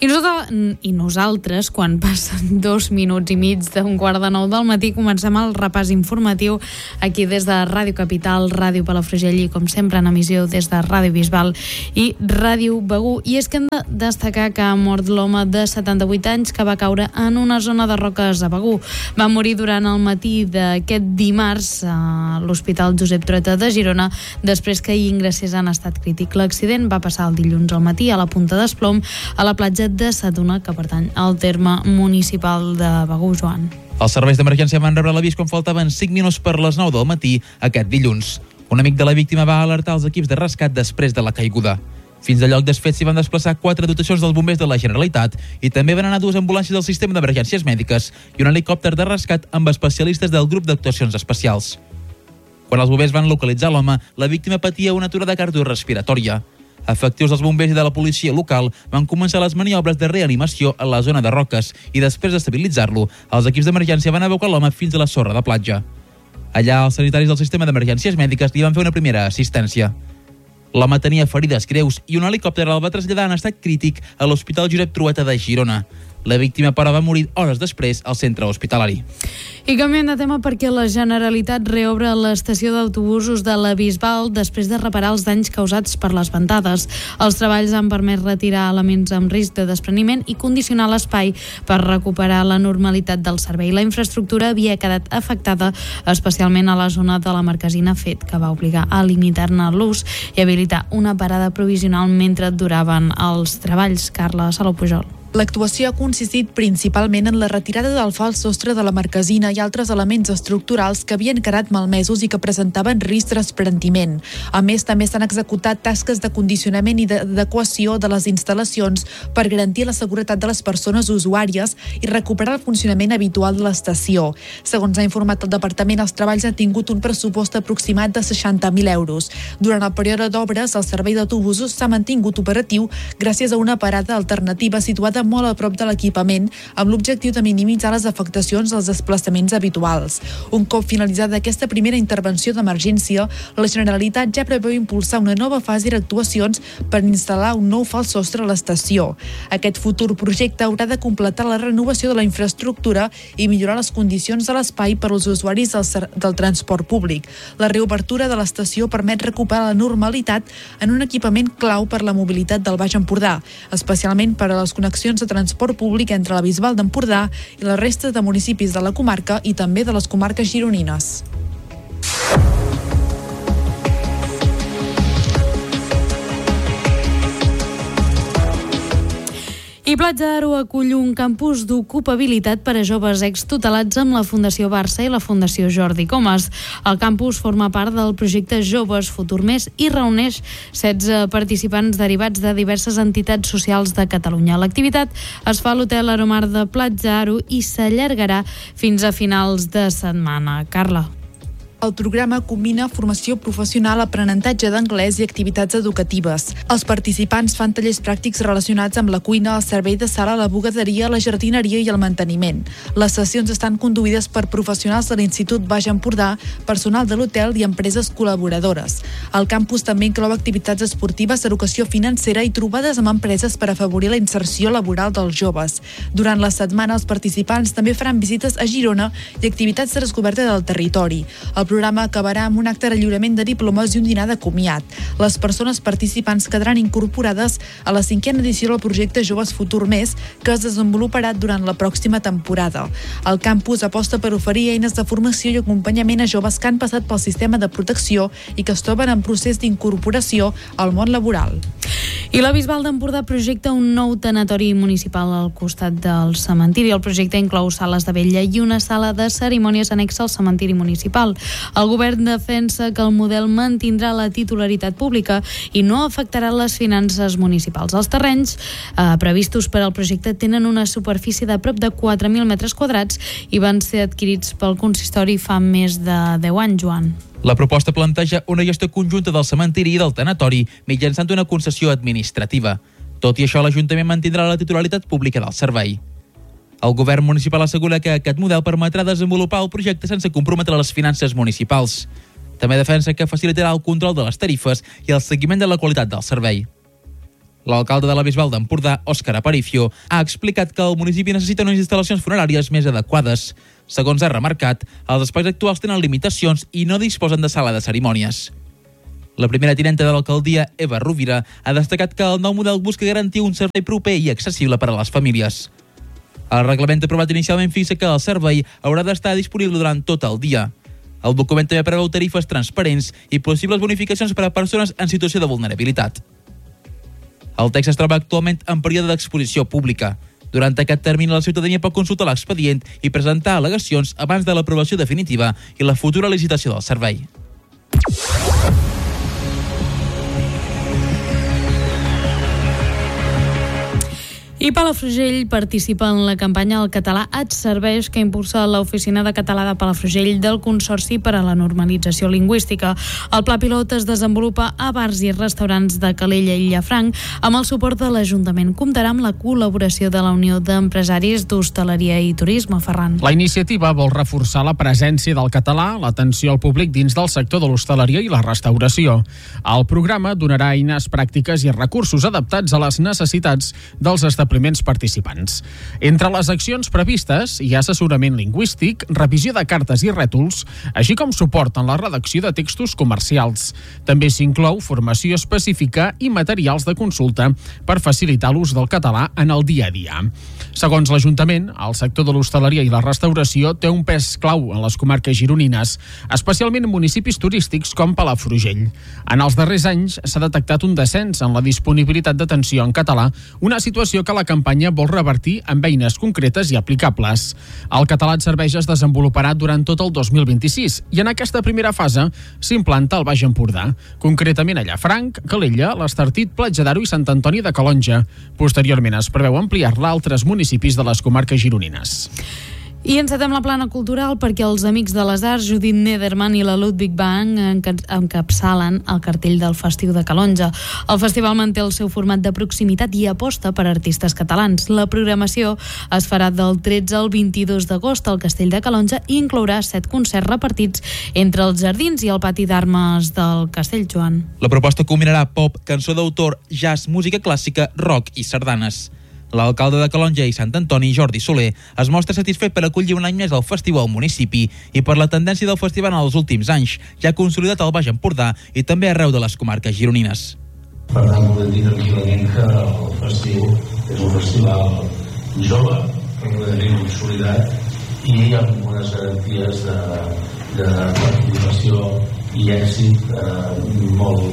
I nosaltres, quan passen 2 minuts i mig d'8:45 del matí, comencem el repàs informatiu aquí des de Ràdio Capital, Ràdio Palafrugell i, com sempre, en emissió des de Ràdio Bisbal i Ràdio Begur. I és que hem de destacar que ha mort l'home de 78 anys que va caure en una zona de roques a Begur. Va morir durant el matí d'aquest dimarts a l'Hospital Josep Trueta de Girona, després que hi ingressés en estat crític. L'accident va passar el dilluns al matí a la Punta d'Esplom, a la platja de Sa-Tuna, que pertany al terme municipal de Begur. Joan. Els serveis d'emergència van rebre l'avís quan faltaven 5 minuts per les 9 del matí aquest dilluns. Un amic de la víctima va alertar els equips de rescat després de la caiguda. Fins al lloc dels fets s'hi van desplaçar 4 dotacions dels bombers de la Generalitat i també van anar 2 ambulàncies del sistema d'emergències mèdiques i un helicòpter de rescat amb especialistes del grup d'actuacions especials. Quan els bombers van localitzar l'home, la víctima patia una aturada cardiorrespiratòria. Efectius dels bombers i de la policia local van començar les maniobres de reanimació a la zona de roques i després d'estabilitzar-lo, els equips d'emergència van evacuar l'home fins a la sorra de platja. Allà, els sanitaris del sistema d'emergències mèdiques li van fer una primera assistència. L'home tenia ferides greus i un helicòpter el va traslladar en estat crític a l'Hospital Josep Trueta de Girona. La víctima, però, va morir hores després al centre hospitalari. I canviem de tema perquè la Generalitat reobre l'estació d'autobusos de la Bisbal després de reparar els danys causats per les ventades. Els treballs han permès retirar elements amb risc de despreniment i condicionar l'espai per recuperar la normalitat del servei. La infraestructura havia quedat afectada, especialment a la zona de la Marquesina, fet que va obligar a limitar-ne l'ús i habilitar una parada provisional mentre duraven els treballs. Carla Salou Pujol. L'actuació ha consistit principalment en la retirada del fals sostre de la marquesina i altres elements estructurals que havien quedat malmesos i que presentaven risc de despreniment. A més, també s'han executat tasques de condicionament i d'adequació de les instal·lacions per garantir la seguretat de les persones usuàries i recuperar el funcionament habitual de l'estació. Segons ha informat el departament, els treballs han tingut un pressupost aproximat de 60.000 euros. Durant el període d'obres, el servei d'autobusos s'ha mantingut operatiu gràcies a una parada alternativa situada molt a prop de l'equipament, amb l'objectiu de minimitzar les afectacions als desplaçaments habituals. Un cop finalitzada aquesta primera intervenció d'emergència, la Generalitat ja preveu impulsar una nova fase d'actuacions per instal·lar un nou fals sostre a l'estació. Aquest futur projecte haurà de completar la renovació de la infraestructura i millorar les condicions de l'espai per als usuaris del transport públic. La reobertura de l'estació permet recuperar la normalitat en un equipament clau per la mobilitat del Baix Empordà, especialment per a les connexions de transport públic entre la Bisbal d'Empordà i les restes de municipis de la comarca i també de les comarques gironines. I Platja d'Aro acull un campus d'ocupabilitat per a joves extutelats amb la Fundació Barça i la Fundació Jordi Comas. El campus forma part del projecte Joves Futur Més i reuneix 16 participants derivats de diverses entitats socials de Catalunya. L'activitat es fa a l'Hotel Aromar de Platja d'Aro i s'allargarà fins a finals de setmana. Carla. El programa combina formació professional, aprenentatge d'anglès i activitats educatives. Els participants fan tallers pràctics relacionats amb la cuina, el servei de sala, la bugaderia, la jardineria i el manteniment. Les sessions estan conduïdes per professionals de l'Institut Baix Empordà, personal de l'hotel i empreses col·laboradores. El campus també inclou activitats esportives, educació financera i trobades amb empreses per afavorir la inserció laboral dels joves. Durant la setmana, els participants també faran visites a Girona i activitats de descoberta del territori. El programa acabarà amb un acte de lliurament de diplomes i un dinar de comiat. Les persones participants quedaran incorporades a la 5a edició del projecte Joves Futur Més, que es desenvoluparà durant la pròxima temporada. El campus aposta per oferir eines de formació i acompanyament a joves que han passat pel sistema de protecció i que es troben en procés d'incorporació al món laboral. I la Bisbal d'Empordà projecta un nou tanatori municipal al costat del cementiri. El projecte inclou sales de vetlla i una sala de cerimònies anexa al cementiri municipal. El govern defensa que el model mantindrà la titularitat pública i no afectarà les finances municipals. Els terrenys previstos per al projecte tenen una superfície de prop de 4.000 metres quadrats i van ser adquirits pel consistori fa més de 10 anys, Joan. La proposta planteja una gestió conjunta del cementiri i del tanatori mitjançant una concessió administrativa. Tot i això, l'Ajuntament mantindrà la titularitat pública del servei. El govern municipal assegura que aquest model permetrà desenvolupar el projecte sense comprometre les finances municipals. També defensa que facilitarà el control de les tarifes i el seguiment de la qualitat del servei. L'alcalde de la Bisbal d'Empordà, Òscar Aparicio, ha explicat que el municipi necessita unes instal·lacions funeràries més adequades. Segons ha remarcat, els espais actuals tenen limitacions i no disposen de sala de cerimònies. La primera tinenta de l'alcaldia, Eva Rovira, ha destacat que el nou model busca garantir un servei proper i accessible per a les famílies. El reglament aprovat inicialment fixa que el servei haurà d'estar disponible durant tot el dia. El document també preveu tarifes transparents i possibles bonificacions per a persones en situació de vulnerabilitat. El text es troba actualment en període d'exposició pública. Durant aquest termini, la ciutadania pot consultar l'expedient i presentar al·legacions abans de l'aprovació definitiva i la futura licitació del servei. I Palafrugell participa en la campanya El català et serveix, que impulsa l'Oficina de Català de Palafrugell del Consorci per a la Normalització Lingüística. El pla pilot es desenvolupa a bars i restaurants de Calella i Llafranc amb el suport de l'Ajuntament. Comptarà amb la col·laboració de la Unió d'Empresaris d'Hostaleria i Turisme, Ferran. La iniciativa vol reforçar la presència del català, l'atenció al públic dins del sector de l'hostaleria i la restauració. El programa donarà eines pràctiques i recursos adaptats a les necessitats dels establiments participants. Entre les accions previstes hi ha assessorament lingüístic, revisió de cartes i rètols, així com suport en la redacció de textos comercials. També s'inclou formació específica i materials de consulta per facilitar l'ús del català en el dia a dia. Segons l'Ajuntament, el sector de l'hostaleria i la restauració té un pes clau en les comarques gironines, especialment en municipis turístics com Palafrugell. En els darrers anys s'ha detectat un descens en la disponibilitat d'atenció en català, una situació que la campanya vol revertir amb eines concretes i aplicables. El català et serveix es desenvoluparà durant tot el 2026 i en aquesta primera fase s'implanta al Baix Empordà, concretament a Llafranc, Calella, l'Estartit, Platja d'Aro i Sant Antoni de Calonja. Posteriorment es preveu ampliar-la a altres municipis de les comarques gironines. I encetem la plana cultural perquè els Amics de les Arts, Judit Nederman i la Ludwig Bang encapçalen el cartell del Festiu de Calonja. El festival manté el seu format de proximitat i aposta per artistes catalans. La programació es farà del 13 al 22 d'agost al Castell de Calonja i inclourà 7 concerts repartits entre els jardins i el pati d'armes del Castell, Joan. La proposta combinarà pop, cançó d'autor, jazz, música clàssica, rock i sardanes. L'alcalde de Calonja i Sant Antoni, Jordi Soler, es mostra satisfet per acollir un any més el festival al municipi i per la tendència del festival en els últims anys, ja consolidat al Baix Empordà i també arreu de les comarques gironines. Per tant, podem dir tranquil·lament que el festiu és un festival jove, relativament consolidat i amb unes garanties de participació i èxit molt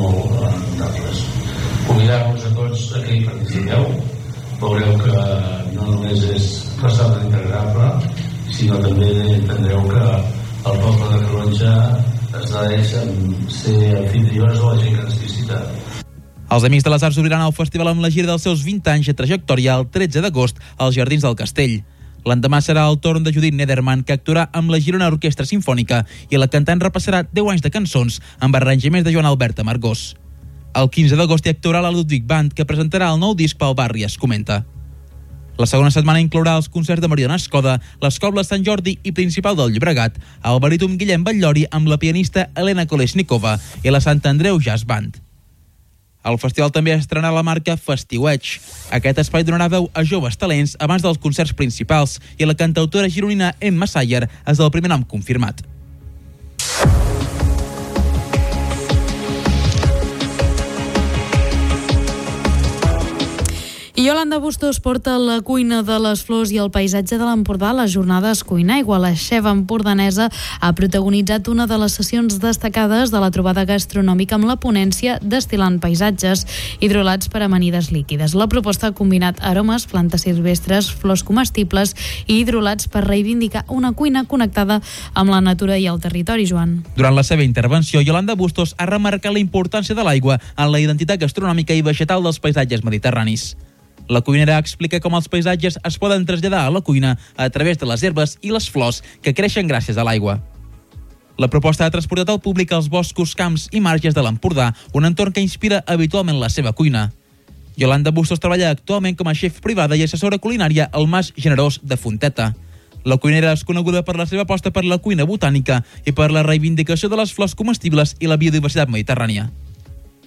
notables. Convidar-vos a tots a que hi participeu. Veureu que no només és ressort integrable, sinó també entendreu que el poble de Calonja es dedeix a ser anfitrions de la gent que ens visita. Els Amics de les Arts obriran el festival amb la gira dels seus 20 anys de trajectòria el 13 d'agost als Jardins del Castell. L'endemà serà el torn de Judit Nederman, que actuarà amb la Girona Orquestra Simfònica, i la cantant repassarà 10 anys de cançons amb arranjaments de Joan Albert Amargós. El 15 d'agost hi actuarà la Ludwig Band, que presentarà el nou disc pel barri, es comenta. La segona setmana inclourà els concerts de Mariona Escoda, les Cobles Sant Jordi i Principal del Llobregat, el baríton Guillem Batllori amb la pianista Elena Kolesnikova i la Sant Andreu Jazz Band. El festival també estrenarà la marca Festiueig. Aquest espai donarà veu a joves talents abans dels concerts principals i la cantautora gironina Emma Sayer és el primer nom confirmat. I Yolanda Bustos porta la cuina de les flors i el paisatge de l'Empordà a les jornades Cuinaigua. La xef empordanesa ha protagonitzat una de les sessions destacades de la trobada gastronòmica amb la ponència Destil·lant paisatges, hidrolats per amanides líquides. La proposta ha combinat aromes, plantes silvestres, flors comestibles i hidrolats per reivindicar una cuina connectada amb la natura i el territori, Joan. Durant la seva intervenció, Yolanda Bustos ha remarcat la importància de l'aigua en la identitat gastronòmica i vegetal dels paisatges mediterranis. La cuinera explica com els paisatges es poden traslladar a la cuina a través de les herbes i les flors que creixen gràcies a l'aigua. La proposta ha transportat al públic als boscos, camps i marges de l'Empordà, un entorn que inspira habitualment la seva cuina. Yolanda Bustos treballa actualment com a xef privada i assessora culinària al Mas Generós de Fonteta. La cuinera és coneguda per la seva aposta per la cuina botànica i per la reivindicació de les flors comestibles i la biodiversitat mediterrània.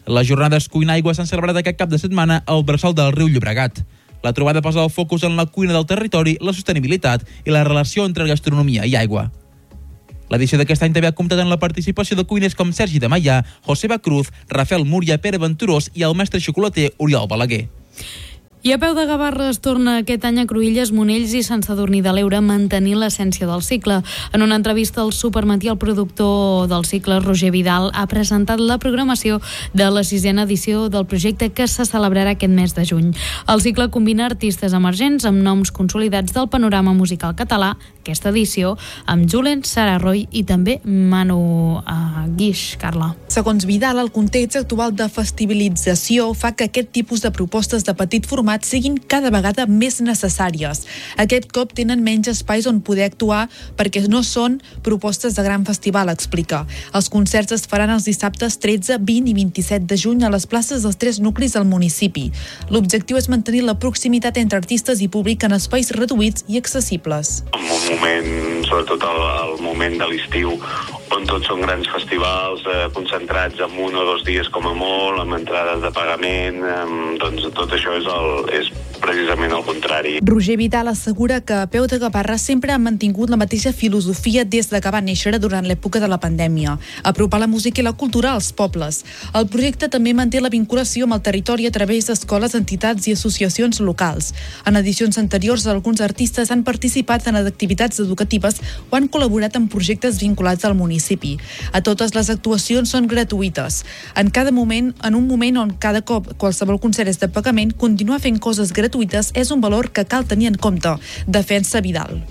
Les jornades Cuina Aigua s'han celebrat aquest cap de setmana al bressol del riu Llobregat. La trobada posa el focus en la cuina del territori, la sostenibilitat i la relació entre gastronomia i aigua. L'edició d'aquest any també ha comptat amb la participació de cuiners com Sergi de Maià, Joseba Cruz, Rafael Múria, Pere Venturós i el mestre xocolater Oriol Balaguer. I a peu de Gavarra es torna aquest any a Cruïlles, Monells i Sant Sadurní de l'Eure, mantenint l'essència del cicle. En una entrevista al Supermatí, el productor del cicle, Roger Vidal, ha presentat la programació de la 6a edició del projecte que se celebrarà aquest mes de juny. El cicle combina artistes emergents amb noms consolidats del panorama musical català, aquesta edició, amb Julen, Sara Roy i també Manu Guix, Carla. Segons Vidal, el context actual de festivalització fa que aquest tipus de propostes de petit format siguin cada vegada més necessàries. Aquest cop tenen menys espais on poder actuar perquè no són propostes de gran festival, explica. Els concerts es faran els dissabtes 13, 20 i 27 de juny a les places dels 3 nuclis del municipi. L'objectiu és mantenir la proximitat entre artistes i públic en espais reduïts i accessibles. En un moment, sobretot el moment de l'estiu, on tots són grans festivals concentrats en 1 o 2 dies com a molt, amb entrades de pagament, doncs tot això és precisament el contrari. Roger Vidal assegura que a peu de Gavarra sempre ha mantingut la mateixa filosofia des de que va néixer durant l'època de la pandèmia, apropar la música i la cultura als pobles. El projecte també manté la vinculació amb el territori a través d'escoles, entitats i associacions locals. En edicions anteriors, alguns artistes han participat en activitats educatives o han col·laborat en projectes vinculats al municipi. A totes les actuacions són gratuïtes. En un moment on cada cop qualsevol concert és de pagament, continuar fent coses gratuïtes és un valor que cal tenir en compte, defensa Vidal.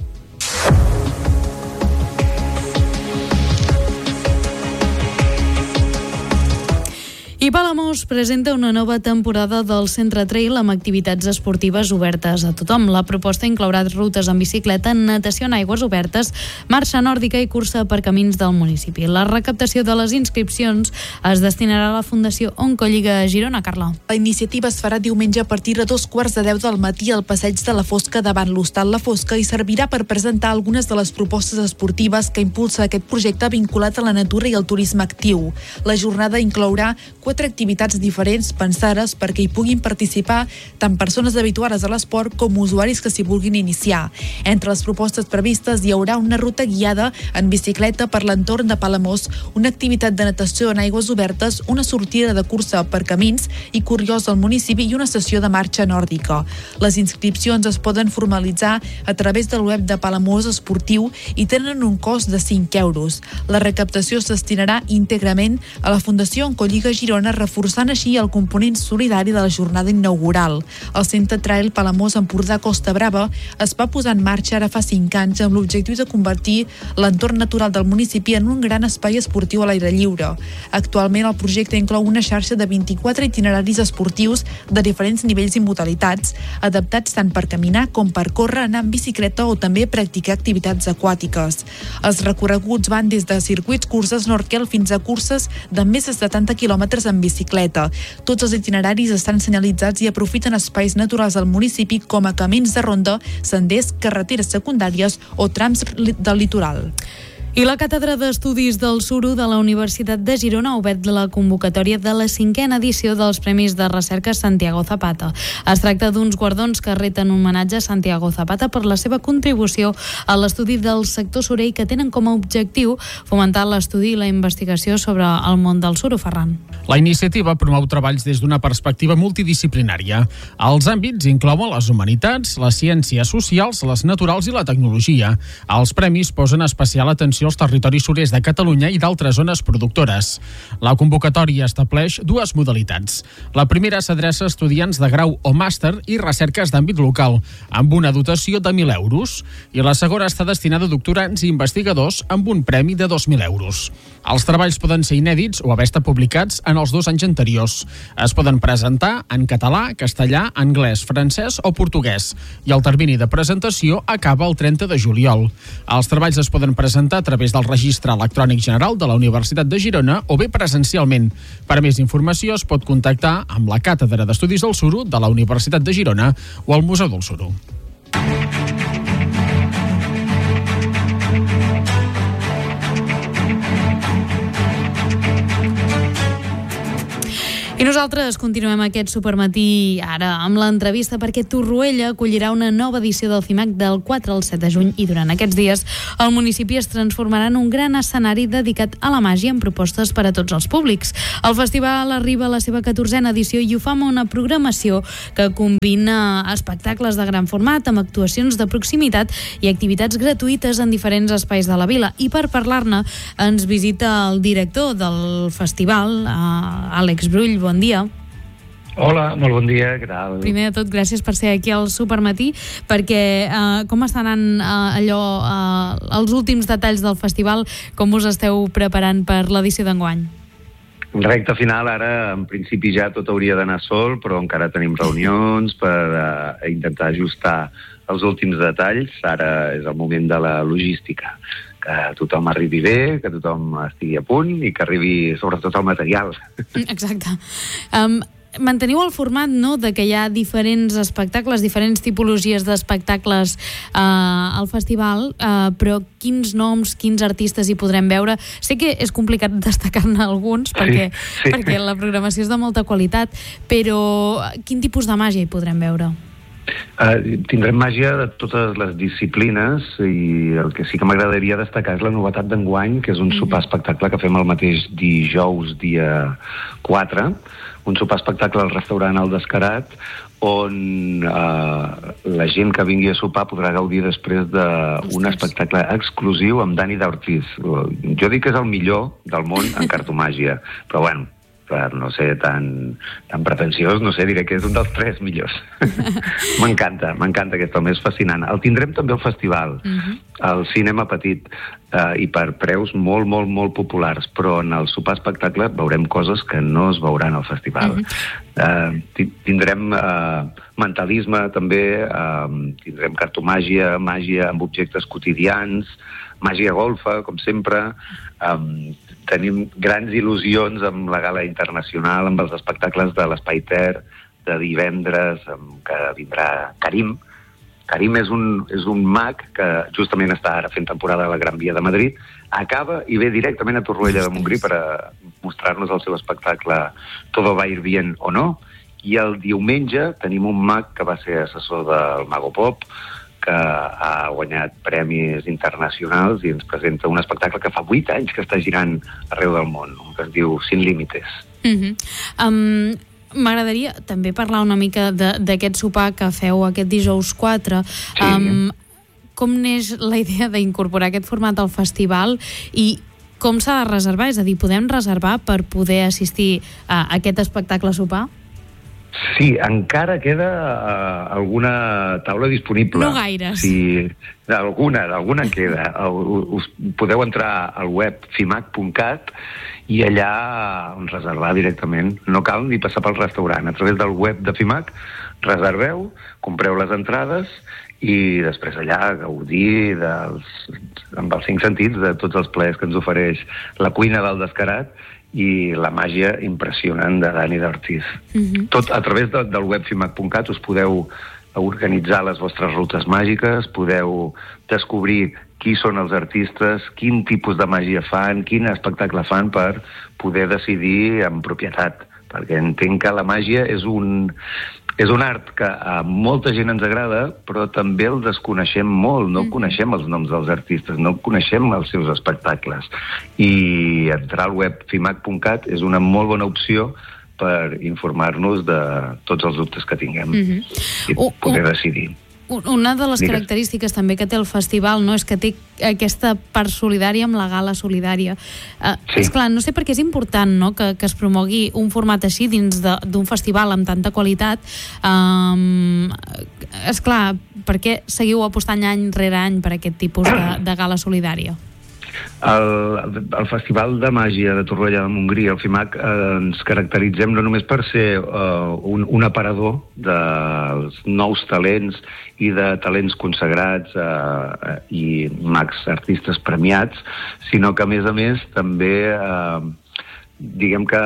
I Palamós presenta una nova temporada del Centre Trail amb activitats esportives obertes a tothom. La proposta inclourà rutes en bicicleta, natació en aigües obertes, marxa nòrdica i cursa per camins del municipi. La recaptació de les inscripcions es destinarà a la Fundació Oncolliga Girona, Carla. La iniciativa es farà diumenge a partir de 2:15 del matí al passeig de la Fosca davant l'Hostal La Fosca i servirà per presentar algunes de les propostes esportives que impulsa aquest projecte vinculat a la natura i al turisme actiu. La jornada inclourà 4 activitats diferents pensades perquè hi puguin participar tant persones habituades a l'esport com usuaris que s'hi vulguin iniciar. Entre les propostes previstes hi haurà una ruta guiada en bicicleta per l'entorn de Palamós, una activitat de natació en aigües obertes, una sortida de cursa per camins i curiosos al municipi i una sessió de marxa nòrdica. Les inscripcions es poden formalitzar a través del web de Palamós Esportiu i tenen un cost de 5 euros. La recaptació es destinarà íntegrament a la Fundació Oncolliga Girona, reforçant així el component solidari de la jornada inaugural. El Centre Trail Palamós Empordà Costa Brava es va posar en marxa ara fa 5 anys amb l'objectiu de convertir l'entorn natural del municipi en un gran espai esportiu a l'aire lliure. Actualment el projecte inclou una xarxa de 24 itineraris esportius de diferents nivells i modalitats, adaptats tant per caminar com per córrer, anar en bicicleta o també practicar activitats aquàtiques. Els recorreguts van des de circuits curses Norquel fins a curses de més de 70 quilòmetres en bicicleta. Tots els itineraris estan senyalitzats i aprofiten espais naturals del municipi com a camins de ronda, senders, carreteres secundàries o trams del litoral. I la Càtedra d'Estudis del Suro de la Universitat de Girona ha obert la convocatòria de la 5a edició dels Premis de Recerca Santiago Zapata. Es tracta d'uns guardons que reten homenatge a Santiago Zapata per la seva contribució a l'estudi del sector surer i que tenen com a objectiu fomentar l'estudi i la investigació sobre el món del suro, Ferran. La iniciativa promou treballs des d'una perspectiva multidisciplinària. Els àmbits inclouen les humanitats, les ciències socials, les naturals i la tecnologia. Els premis posen especial atenció als territoris surers de Catalunya i d'altres zones productores. La convocatòria estableix 2 modalitats. La primera s'adreça a estudiants de grau o màster i recerques d'àmbit local, amb una dotació de 1.000 euros, i la segona està destinada a doctorants i investigadors amb un premi de 2.000 euros. Els treballs poden ser inèdits o haver estat publicats en els 2 anys anteriors. Es poden presentar en català, castellà, anglès, francès o portuguès, i el termini de presentació acaba el 30 de juliol. Els treballs es poden presentar a través del Registre Electrònic General de la Universitat de Girona o bé presencialment. Per més informació es pot contactar amb la Càtedra d'Estudis del Suro de la Universitat de Girona o al Museu del Suro. I nosaltres continuem aquest supermatí ara amb l'entrevista perquè Torroella acollirà una nova edició del FIMAC del 4 al 7 de juny i durant aquests dies el municipi es transformarà en un gran escenari dedicat a la màgia amb propostes per a tots els públics. El festival arriba a la seva 14a edició i ho fa amb una programació que combina espectacles de gran format amb actuacions de proximitat i activitats gratuïtes en diferents espais de la vila. I per parlar-ne ens visita el director del festival, Àlex Brull. Bon dia. Hola, molt bon dia, què tal? Primer de tot, gràcies per ser aquí al Supermatí, perquè com estan els últims detalls del festival, com us esteu preparant per l'edició d'enguany? Recte final, ara en principi ja tot hauria d'anar sol, però encara tenim reunions per intentar ajustar els últims detalls. Ara és el moment de la logística, que tothom arribi bé, que tothom estigui a punt i que arribi sobretot el material. Exacte. Manteniu el format, no?, de que hi ha diferents espectacles, diferents tipologies d'espectacles al festival, però quins noms, quins artistes hi podrem veure? Sé que és complicat destacar-ne alguns, perquè la programació és de molta qualitat, però quin tipus de màgia hi podrem veure? Tindrem màgia de totes les disciplines i el que sí que m'agradaria destacar és la novetat d'enguany, que és un sopar espectacle que fem el mateix dijous, dia 4, un sopar espectacle al restaurant El Descarat, on la gent que vingui a sopar podrà gaudir després d'un espectacle exclusiu amb Dani d'Ortiz. Jo dic que és el millor del món en cartomàgia, però bueno, per no ser tan pretensiós, no sé, diré que és un dels 3 millors. M'encanta aquest home, és fascinant. El tindrem també al festival, al Cinema Petit, i per preus molt, molt, molt populars, però en el sopar espectacle veurem coses que no es veuran al festival. Tindrem mentalisme també, tindrem cartomàgia, màgia amb objectes quotidians, màgia golfa, com sempre. Tenim grans il·lusions amb la gala internacional, amb els espectacles de l'Espai Ter de divendres, que vindrà Karim. Karim és un mag que justament està ara fent temporada a la Gran Via de Madrid, acaba i ve directament a Torroella de Montgrí per a mostrar-nos el seu espectacle Todo va ir bien o no, i el diumenge tenim un mag que va ser assessor del Mago Pop, que ha guanyat premis internacionals i ens presenta un espectacle que fa 8 anys que està girant arreu del món, que es diu Sin Límites. M'agradaria també parlar una mica d'aquest sopar que feu aquest dijous 4. Com neix la idea d'incorporar aquest format al festival i com s'ha de reservar? És a dir, podem reservar per poder assistir a aquest espectacle sopar? Sí, encara queda alguna taula disponible. No gaires. Sí, alguna queda. Us podeu entrar al web fimac.cat i allà reservar directament. No cal ni passar pel restaurant. A través del web de FIMAC reserveu, compreu les entrades i després allà gaudir amb els 5 sentits de tots els plaers que ens ofereix la cuina del Descarat i la màgia impressionant de Dani d'Ortiz. Tot a través del web fimac.cat us podeu organitzar les vostres rutes màgiques, podeu descobrir qui són els artistes, quin tipus de màgia fan, quin espectacle fan per poder decidir amb propietat, perquè entenc que la màgia és un art que a molta gent ens agrada, però també el desconeixem molt, no coneixem els noms dels artistes, no coneixem els seus espectacles. I entrar al web fimac.cat és una molt bona opció per informar-nos de tots els dubtes que tinguem i poder decidir. Una de les característiques també que té el festival, no, és que té aquesta part solidària amb la gala solidària. Esclar, no sé per què és important, no, que es promogui un format així dins d'un festival amb tanta qualitat. Esclar, per què seguiu apostant any rere any per aquest tipus de gala solidària? El Festival de Màgia de Torroella de Montgrí, el FIMAC, ens caracteritzem no només per ser un aparador dels nous talents i de talents consagrats i mags artistes premiats, sinó que a més també diguem que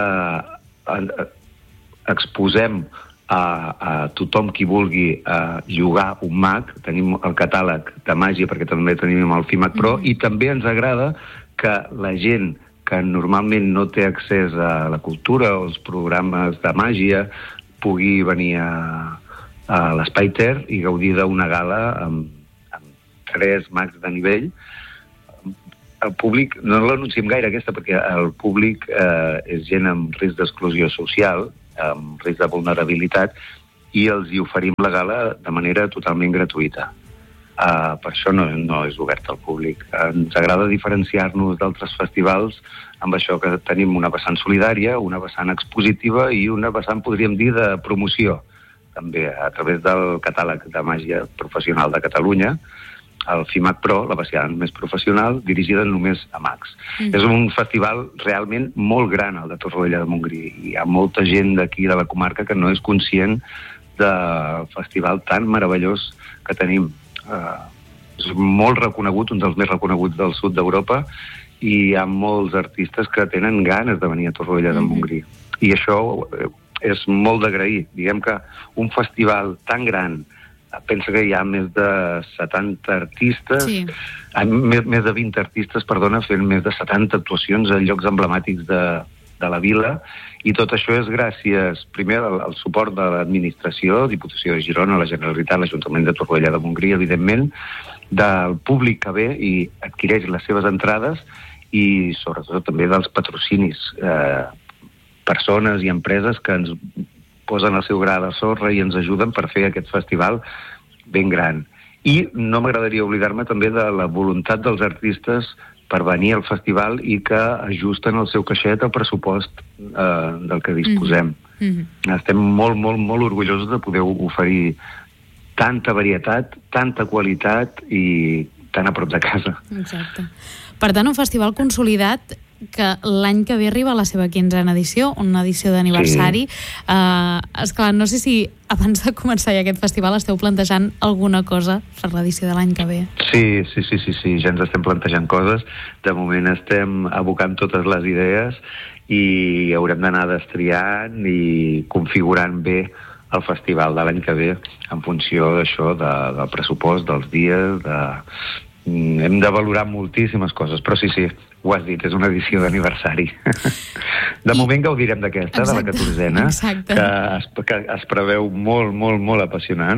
exposem a tothom qui vulgui jugar un mag. Tenim el catàleg de màgia perquè també tenim el FIMAC Pro i també ens agrada que la gent que normalment no té accés a la cultura o als programes de màgia pugui venir a l'Espai Ter i gaudir d'una gala amb 3 mags de nivell. El públic, no l'anunciem gaire aquesta, perquè el públic és gent amb risc d'exclusió social, amb risc de vulnerabilitat, i els hi oferim la gala de manera totalment gratuïta. Per això no és obert al públic. Ens agrada diferenciar-nos d'altres festivals amb això, que tenim una vessant solidària, una vessant expositiva i una vessant, podríem dir, de promoció, també a través del catàleg de màgia professional de Catalunya, el FIMAC Pro, la vessant més professional, dirigida només a mags. És un festival realment molt gran, el de Torroella de Montgrí. Hi ha molta gent d'aquí de la comarca que no és conscient del festival tan meravellós que tenim. És molt reconegut, un dels més reconeguts del sud d'Europa, i hi ha molts artistes que tenen ganes de venir a Torroella de Montgrí. I això és molt d'agrair. Diguem que un festival tan gran, pensa que hi ha més de 70 artistes, més de 20 artistes, fent més de 70 actuacions a llocs emblemàtics de la vila, i tot això és gràcies, primer, al suport de l'administració, Diputació de Girona, la Generalitat, l'Ajuntament de Torroella de Montgrí, evidentment, del públic que ve i adquireix les seves entrades, i sobretot també dels patrocinis, persones i empreses que ens posen el seu gra de sorra i ens ajuden per fer aquest festival ben gran. I no m'agradaria oblidar-me també de la voluntat dels artistes per venir al festival i que ajusten el seu caixet al pressupost del que disposem. Estem molt, molt, molt orgullosos de poder oferir tanta varietat, tanta qualitat i tan a prop de casa. Exacte. Per tant, un festival consolidat que l'any que ve arriba a la seva 15a edició, una edició d'aniversari. Esclar, no sé si abans de començar ja aquest festival esteu plantejant alguna cosa per l'edició de l'any que ve. Sí, ja ens estem plantejant coses. De moment estem abocant totes les idees i haurem d'anar destriant i configurant bé el festival de l'any que ve en funció d'això, del pressupost, dels dies, hem de valorar moltíssimes coses, però sí, ho has dit, és una edició d'aniversari. De moment gaudirem d'aquesta, de la 14a, que es preveu molt, molt, molt apassionant,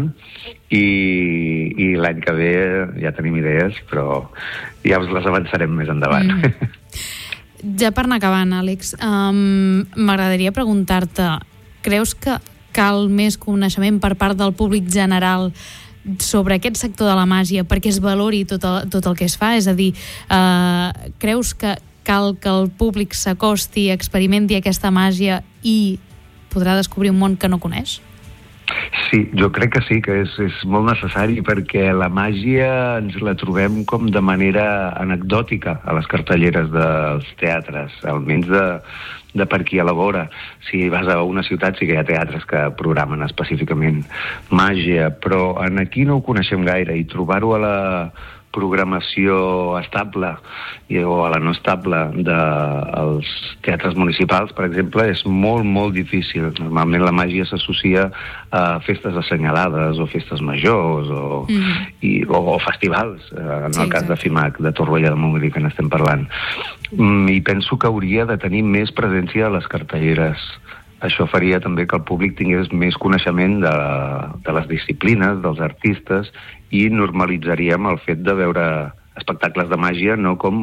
i l'any que ve ja tenim idees, però ja us les avançarem més endavant. Ja per anar acabant, Àlex, m'agradaria preguntar-te, creus que cal més coneixement per part del públic general sobre aquest sector de la màgia perquè es valori tot el que es fa? És a dir, creus que cal que el públic s'acosti, experimenti aquesta màgia i podrà descobrir un món que no coneix? Sí, jo crec que sí, que és molt necessari, perquè la màgia ens la trobem com de manera anecdòtica a les cartelleres dels teatres, almenys de per aquí a la vora. Si vas a una ciutat sí que hi ha teatres que programen específicament màgia, però aquí no ho coneixem gaire, i trobar-ho a la programació estable o a la no estable dels teatres municipals, per exemple, és molt, molt difícil. Normalment la màgia s'associa a festes assenyalades o festes majors o festivals, en el cas de FIMAC, de Torroella de Montgrí, que n'estem parlant. I penso que hauria de tenir més presència a les cartelleres. Això faria també que el públic tingués més coneixement de les disciplines, dels artistes, i normalitzaríem el fet de veure espectacles de màgia no com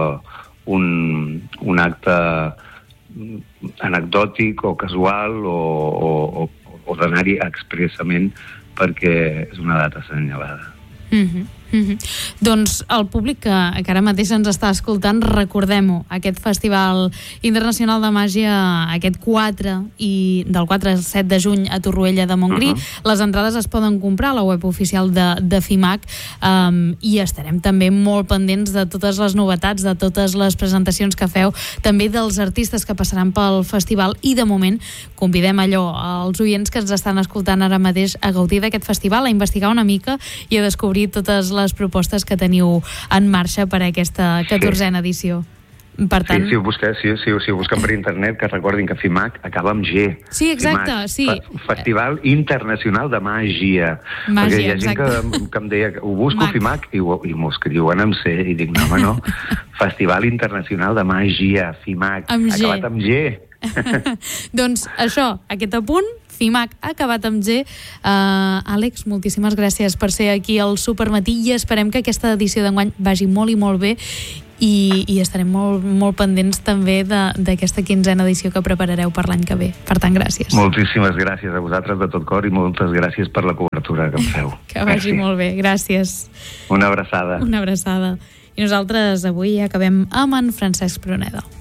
un acte anecdòtic o casual o d'anar-hi expressament perquè és una data assenyalada. Doncs el públic que ara mateix ens està escoltant, recordem-ho, aquest Festival Internacional de Màgia, aquest 4 del 4 al 7 de juny a Torroella de Montgrí. Les entrades es poden comprar a la web oficial de FIMAC, i estarem també molt pendents de totes les novetats, de totes les presentacions que feu, també dels artistes que passaran pel festival, i de moment convidem als oients que ens estan escoltant ara mateix a gaudir d'aquest festival, a investigar una mica i a descobrir totes les propostes que teniu en marxa per a aquesta 14a edició. Per tant... Si ho busquen per internet, que recordin que FIMAC acaba amb G. Sí, exacte, FIMAC, sí. Festival Internacional de Màgia. Perquè hi ha gent que em deia, ho busco FIMAC, i m'ho escriuen amb C, i dic, no, Festival Internacional de Màgia, FIMAG, acabat amb G. Doncs això, aquest apunt, FIMAG acabat amb G. Àlex, moltíssimes gràcies per ser aquí al Supermatí i esperem que aquesta edició d'enguany vagi molt i molt bé i estarem molt pendents també d'aquesta 15ª edició que preparareu per l'any que ve. Per tant, gràcies. Moltíssimes gràcies a vosaltres de tot cor i moltes gràcies per la cobertura que em feu. Que vagi molt bé, gràcies. Una abraçada. Una abraçada. I nosaltres avui acabem amb en Francesc Pruneda.